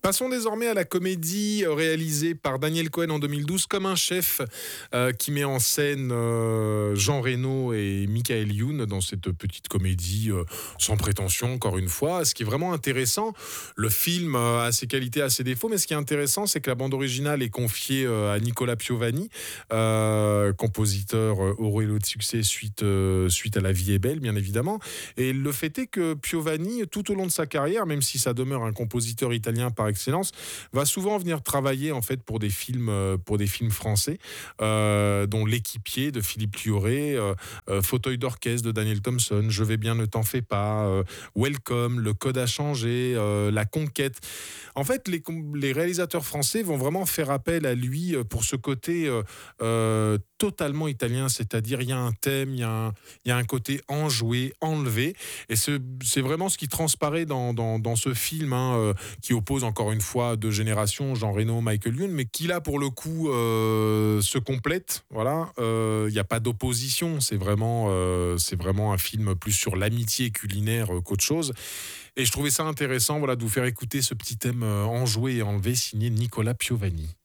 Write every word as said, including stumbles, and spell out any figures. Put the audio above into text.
Passons désormais à la comédie euh, réalisée par Daniel Cohen en deux mille douze, Comme un chef, euh, qui met en scène euh, Jean Reno et Michael Youn dans cette petite comédie euh, sans prétention, encore une fois. Ce qui est vraiment intéressant, le film euh, a ses qualités, a ses défauts, mais ce qui est intéressant, c'est que la bande originale est confiée euh, à Nicolas Piovani, euh, compositeur euh, auréolé de succès suite, euh, suite à La vie est belle, bien évidemment. Et le fait est que Piovani, tout au long de sa carrière, même si ça demeure un compositeur italien par excellence, va souvent venir travailler en fait pour des films, euh, pour des films français, euh, dont L'équipier de Philippe Lioré, euh, euh, Fauteuil d'orchestre de Daniel Thompson, Je vais bien, ne t'en fais pas, euh, Welcome, Le code a changé, euh, La conquête. En fait, les, les réalisateurs français vont vraiment faire appel à lui euh, pour ce côté euh, euh, totalement italien, c'est-à-dire il y a un thème, il y, a un- il y a un côté enjoué, enlevé, et c'est c'est vraiment ce qui transparaît dans, dans, dans ce film, hein, euh, qui oppose encore une fois deux générations, Jean Reno, Michael Youn, mais qui là pour le coup euh, se complète. Voilà, euh, il n'y a pas d'opposition. C'est vraiment, euh, c'est vraiment un film plus sur l'amitié culinaire euh, qu'autre chose. Et je trouvais ça intéressant, voilà, de vous faire écouter ce petit thème euh, enjoué et enlevé signé Nicolas Piovani.